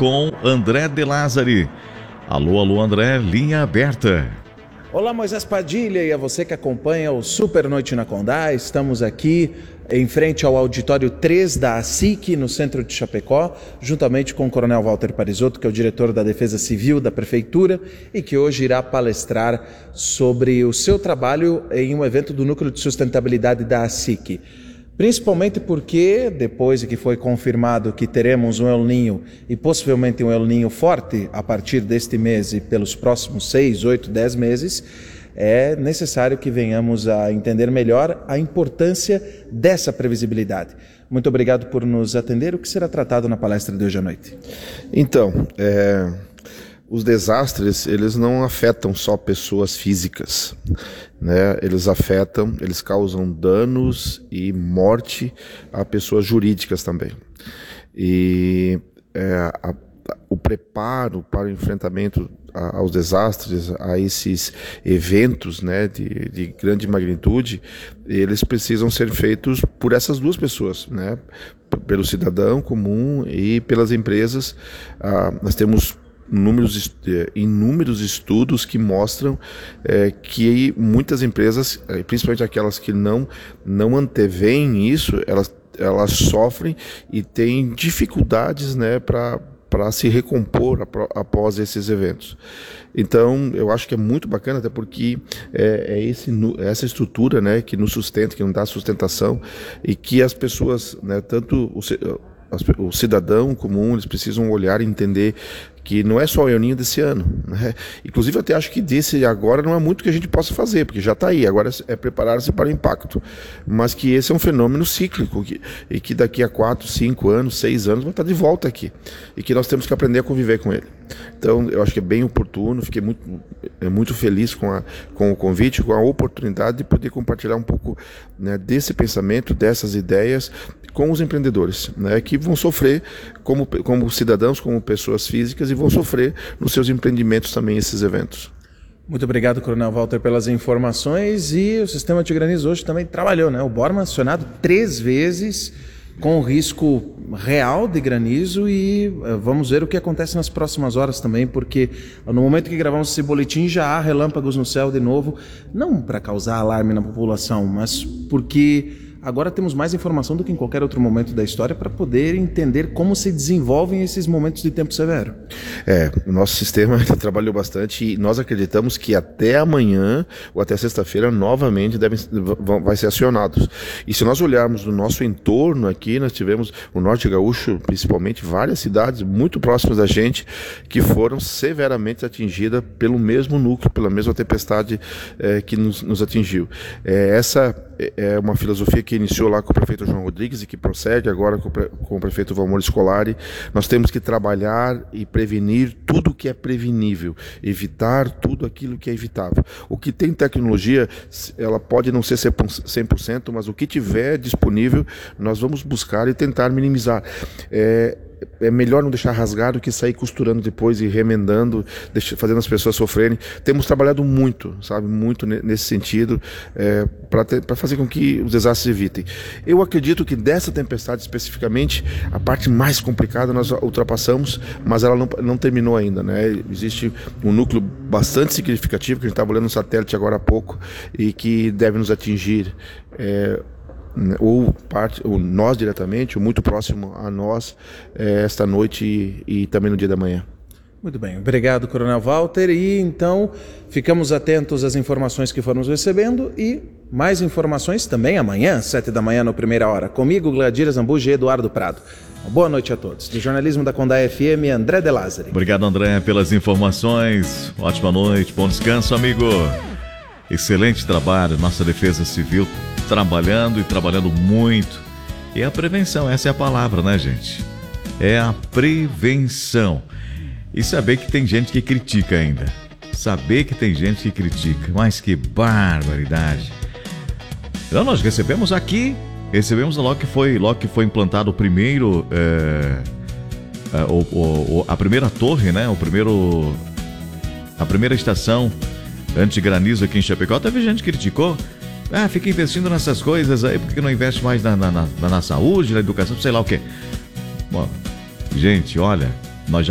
com André De Lázari. Alô, alô, André, linha aberta. Olá, Moisés Padilha, e a você que acompanha o Super Noite na Condá. Estamos aqui em frente ao auditório 3 da ASIC, no centro de Chapecó, juntamente com o Coronel Walter Parisotto, que é o diretor da Defesa Civil da Prefeitura e que hoje irá palestrar sobre o seu trabalho em um evento do Núcleo de Sustentabilidade da ASIC. Principalmente porque, depois que foi confirmado que teremos um El Niño e possivelmente um El Niño forte a partir deste mês e pelos próximos 6, 8, 10 meses, é necessário que venhamos a entender melhor a importância dessa previsibilidade. Muito obrigado por nos atender. O que será tratado na palestra de hoje à noite? Então, os desastres, eles não afetam só pessoas físicas, né? Eles causam danos e morte a pessoas jurídicas também. E o preparo para o enfrentamento aos desastres, a esses eventos, né, de grande magnitude, eles precisam ser feitos por essas duas pessoas, né? Pelo cidadão comum e pelas empresas. Nós temos inúmeros estudos que mostram que muitas empresas, principalmente aquelas que não anteveem isso, elas sofrem e têm dificuldades, né, para se recompor após esses eventos. Então, eu acho que é muito bacana, até porque essa estrutura, né, que nos sustenta, que nos dá sustentação, e que as pessoas, né, tanto o cidadão comum, eles precisam olhar e entender que não é só o El Niño desse ano, né? Inclusive eu até acho que desse agora não há muito que a gente possa fazer, porque já está aí, agora é preparar-se para o impacto, mas que esse é um fenômeno cíclico e que daqui a 4, 5 anos, 6 anos vai estar de volta aqui, e que nós temos que aprender a conviver com ele. Então eu acho que é bem oportuno, fiquei muito feliz com o convite, com a oportunidade de poder compartilhar um pouco, né, desse pensamento, dessas ideias com os empreendedores, né, que vão sofrer como cidadãos, como pessoas físicas, e vão sofrer nos seus empreendimentos também esses eventos. Muito obrigado, Coronel Walter, pelas informações. E o sistema antigranizo hoje também trabalhou, né? O Borman acionado 3 vezes com risco real de granizo, e vamos ver o que acontece nas próximas horas também, porque no momento que gravamos esse boletim já há relâmpagos no céu de novo, não para causar alarme na população, mas porque agora temos mais informação do que em qualquer outro momento da história para poder entender como se desenvolvem esses momentos de tempo severo. O nosso sistema trabalhou bastante e nós acreditamos que até amanhã ou até sexta-feira novamente vai ser acionados. E se nós olharmos no nosso entorno aqui, nós tivemos o Norte Gaúcho, principalmente várias cidades muito próximas da gente que foram severamente atingidas pelo mesmo núcleo, pela mesma tempestade que nos atingiu. Essa é uma filosofia que iniciou lá com o prefeito João Rodrigues e que procede agora com o prefeito Valmor Scolari. Nós temos que trabalhar e prevenir tudo o que é prevenível, evitar tudo aquilo que é evitável. O que tem tecnologia, ela pode não ser 100%, mas o que tiver disponível, nós vamos buscar e tentar minimizar. É melhor não deixar rasgar do que sair costurando depois e remendando, fazendo as pessoas sofrerem. Temos trabalhado muito, muito nesse sentido, para fazer com que os desastres evitem. Eu acredito que dessa tempestade especificamente, a parte mais complicada nós ultrapassamos, mas ela não terminou ainda, né? Existe um núcleo bastante significativo, que a gente estava olhando no satélite agora há pouco, e que deve nos atingir, ou nós diretamente, ou muito próximo a nós, esta noite e também no dia da manhã. Muito bem, obrigado, Coronel Walter. E então ficamos atentos às informações que formos recebendo, e mais informações também amanhã, 7 da manhã, no Primeira Hora. Comigo, Gladira Zambuja e Eduardo Prado. Boa noite a todos. Do jornalismo da Condá FM, André De Lázari. Obrigado, André, pelas informações. Ótima noite, bom descanso, amigo. Excelente trabalho, nossa Defesa Civil trabalhando e trabalhando muito. E a prevenção, essa é a palavra, né, gente? É a prevenção. E saber que tem gente que critica ainda. Saber que tem gente que critica. Mas que barbaridade. Então nós recebemos logo que foi implantado o primeiro... a primeira torre, né? A primeira estação antigranizo aqui em Chapecó. Teve gente que criticou. Fica investindo nessas coisas aí, por que não investe mais na saúde, na educação, sei lá o quê. Bom, gente, olha, nós já